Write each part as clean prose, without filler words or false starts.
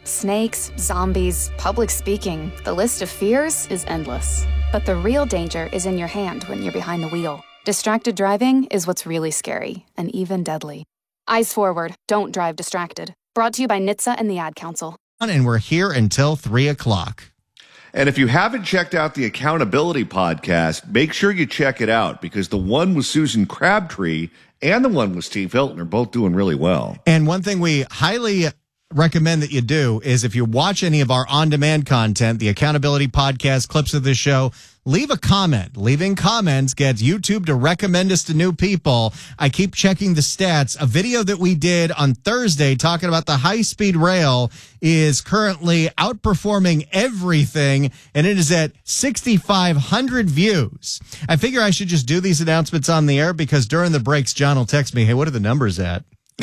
Snakes, zombies, public speaking, the list of fears is endless. But the real danger is in your hand when you're behind the wheel. Distracted driving is what's really scary and even deadly. Eyes forward, don't drive distracted. Brought to you by NHTSA and the Ad Council. And we're here until 3 o'clock. And if you haven't checked out the Accountability Podcast, make sure you check it out, because the one with Susan Crabtree and the one with Steve Hilton are both doing really well. And one thing we highly recommend that you do is, if you watch any of our on-demand content, the Accountability Podcast, clips of this show, leave a comment. Leaving comments gets YouTube to recommend us to new people. I keep checking the stats. A video that we did on Thursday talking about the high-speed rail is currently outperforming everything, and it is at 6,500 views. I figure I should just do these announcements on the air, because during the breaks, John will text me, hey, what are the numbers at?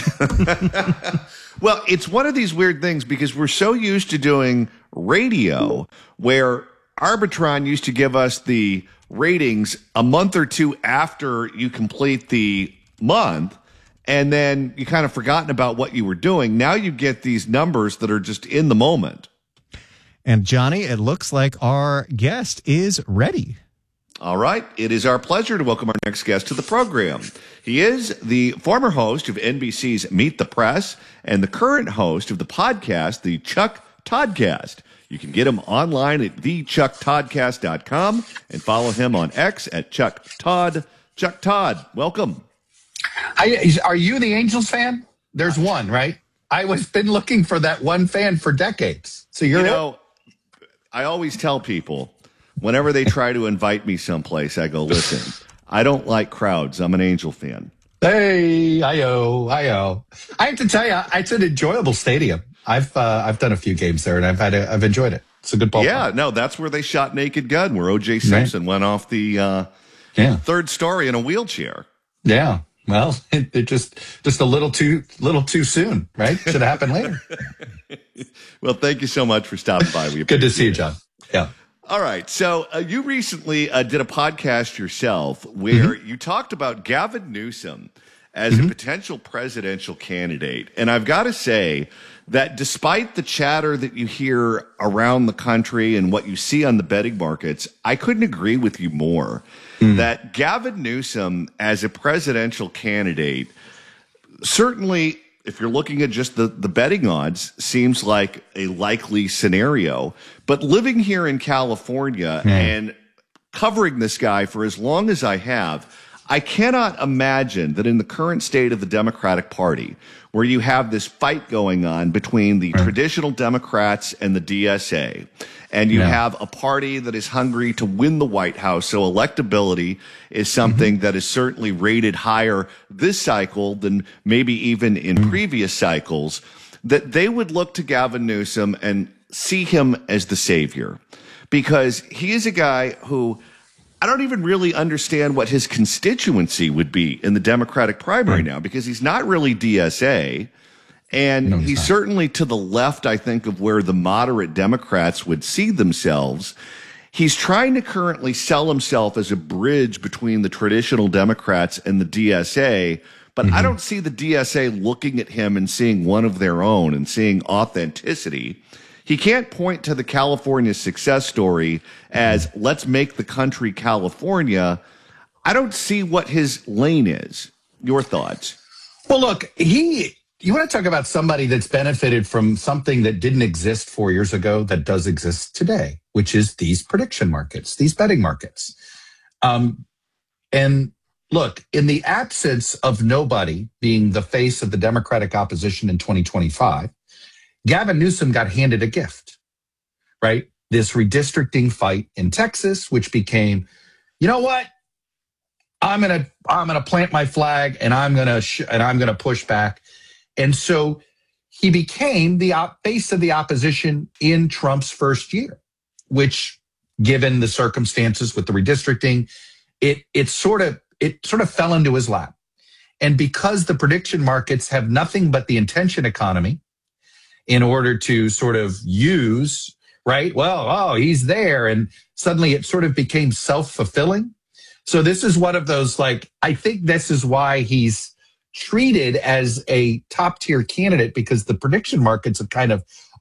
Well, it's one of these weird things, because we're so used to doing radio where Arbitron used to give us the ratings a month or two after you complete the month, and then you kind of forgotten about what you were doing. Now you get these numbers that are just in the moment. And Johnny, it looks like our guest is ready. All right. It is our pleasure to welcome our next guest to the program. He is the former host of NBC's Meet the Press and the current host of the podcast, the Chuck Toddcast. You can get him online at thechucktoddcast.com and follow him on X at Chuck Todd. Chuck Todd, welcome. Are you the Angels fan? There's one, right? I was been looking for that one fan for decades. So you're I always tell people, whenever they try to invite me someplace, I go, listen, I don't like crowds. I'm an Angel fan. Hey, I-o. I have to tell you, it's an enjoyable stadium. I've done a few games there, and I've enjoyed it. It's a good ballpark. Yeah, no, that's where they shot Naked Gun, where O.J. Simpson went off the third story in a wheelchair. Yeah. Well, it just a little too soon, right? Should have happened later. Well, thank you so much for stopping by. We Good to see you, John. Yeah. All right. So you recently did a podcast yourself where you talked about Gavin Newsom as a potential presidential candidate. And I've got to say that despite the chatter that you hear around the country and what you see on the betting markets, I couldn't agree with you more that Gavin Newsom as a presidential candidate, certainly if you're looking at just the betting odds, seems like a likely scenario. But living here in California and covering this guy for as long as I have, I cannot imagine that in the current state of the Democratic Party, where you have this fight going on between the traditional Democrats and the DSA, and you have a party that is hungry to win the White House, so electability is something that is certainly rated higher this cycle than maybe even in previous cycles, that they would look to Gavin Newsom and see him as the savior. Because he is a guy who I don't even really understand what his constituency would be in the Democratic primary now, because he's not really DSA. And he's certainly to the left, I think, of where the moderate Democrats would see themselves. He's trying to currently sell himself as a bridge between the traditional Democrats and the DSA. But I don't see the DSA looking at him and seeing one of their own and seeing authenticity. He can't point to the California success story as let's make the country California. I don't see what his lane is. Your thoughts? Well, look, you want to talk about somebody that's benefited from something that didn't exist 4 years ago that does exist today, which is these prediction markets, these betting markets. And look, in the absence of nobody being the face of the Democratic opposition in 2025, Gavin Newsom got handed a gift, right? This redistricting fight in Texas, which became, you know what? I'm gonna plant my flag and I'm gonna push back. And so he became the base of the opposition in Trump's first year, which, given the circumstances with the redistricting, it sort of fell into his lap. And because the prediction markets have nothing but the intention economy in order to sort of use, right? Well, oh, he's there. And suddenly it sort of became self-fulfilling. So this is one of those, like, I think this is why he's treated as a top tier candidate, because the prediction markets have kind of